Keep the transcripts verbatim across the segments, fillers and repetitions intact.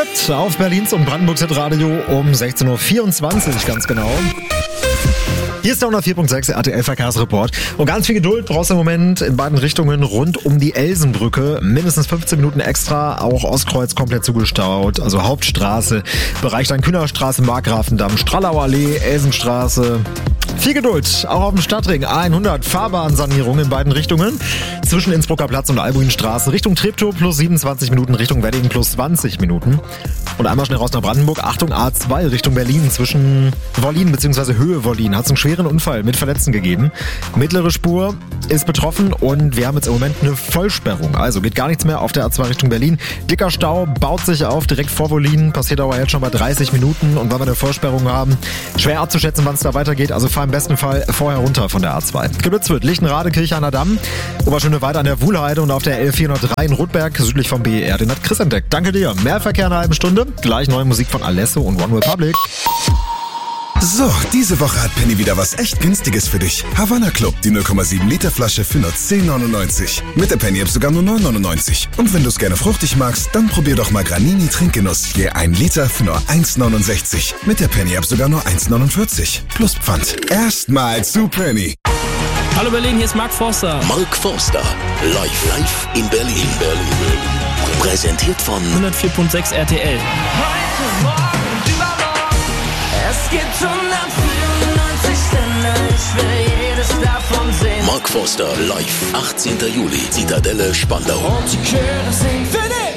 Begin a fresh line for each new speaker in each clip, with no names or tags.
Hit auf Berlins und Brandenburgs Hitradio um sechzehn Uhr vierundzwanzig, ganz genau. Hier ist der hundertvier Komma sechs R T L Verkehrsreport. Und ganz viel Geduld brauchst du im Moment in beiden Richtungen rund um die Elsenbrücke. Mindestens fünfzehn Minuten extra, auch Ostkreuz komplett zugestaut. Also Hauptstraße, Bereich dann Kühnerstraße, Markgrafendamm, Stralauer Allee, Elsenstraße. Viel Geduld, auch auf dem Stadtring A hundert, Fahrbahnsanierung in beiden Richtungen. Zwischen Innsbrucker Platz und Albuinstraße, Richtung Treptow plus siebenundzwanzig Minuten, Richtung Wedding plus zwanzig Minuten. Und einmal schnell raus nach Brandenburg, Achtung A zwei Richtung Berlin, zwischen Wollin bzw. Höhe Wollin hat es einen schweren Unfall mit Verletzten gegeben. Mittlere Spur ist betroffen und wir haben jetzt im Moment eine Vollsperrung. Also geht gar nichts mehr auf der A zwei Richtung Berlin. Dicker Stau baut sich auf direkt vor Wollin, passiert aber jetzt schon bei dreißig Minuten. Und weil wir eine Vollsperrung haben, schwer abzuschätzen, wann es da weitergeht. Also fahr im besten Fall vorher runter von der A zwei. Geblitzt wird Lichtenrade, Kirchhainer Damm, Oberschöneweide an der Wuhlheide und auf der L vierhundertdrei in Rotberg, südlich vom B E R. Den hat Chris entdeckt. Danke dir. Mehr Verkehr in einer halben Stunde. Gleich neue Musik von Alesso und One Republic.
So, diese Woche hat Penny wieder was echt Günstiges für dich. Havana Club, die null Komma sieben Liter Flasche für nur zehn neunundneunzig. Mit der Penny App sogar nur neun neunundneunzig. Und wenn du es gerne fruchtig magst, dann probier doch mal Granini Trinkgenuss. Je ein Liter für nur eins neunundsechzig. Mit der Penny App sogar nur eins neunundvierzig. Plus Pfand. Erstmal zu Penny.
Hallo Berlin, hier ist Mark Forster.
Mark Forster, live, live in Berlin. In Berlin. Präsentiert von
hundertvier Komma sechs R T L.
Heute, morgen, übermorgen. Es gibt hundertvierundneunzig Länder, ich will jedes davon sehen.
Mark Forster, live, achtzehnter Juli, Zitadelle, Spandau.
Und die Chöre singen für dich.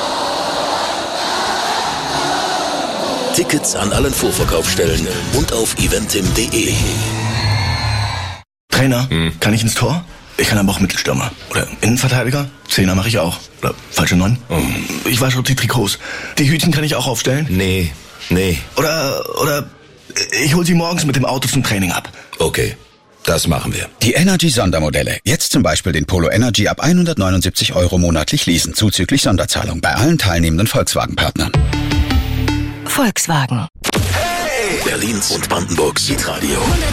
Tickets an allen Vorverkaufsstellen und auf eventim punkt de.
Trainer, hm. kann ich ins Tor? Ich kann aber auch Mittelstürmer. Oder Innenverteidiger? Zehner mache ich auch. Oder falsche Neun? Oh. Ich wasche die Trikots. Die Hütchen kann ich auch aufstellen?
Nee, nee.
Oder, oder ich hol sie morgens mit dem Auto zum Training ab.
Okay, das machen wir.
Die Energy-Sondermodelle. Jetzt zum Beispiel den Polo Energy ab hundertneunundsiebzig Euro monatlich leasen, zuzüglich Sonderzahlung bei allen teilnehmenden Volkswagen-Partnern.
Volkswagen.
Hey! Berlins und Brandenburgs Hitradio.